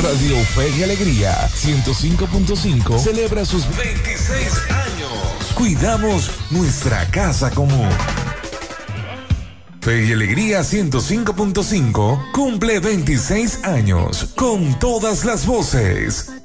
Radio Fe y Alegría 105.5 celebra sus 26 años. Cuidamos nuestra casa común. Fe y Alegría 105.5 cumple 26 años con todas las voces.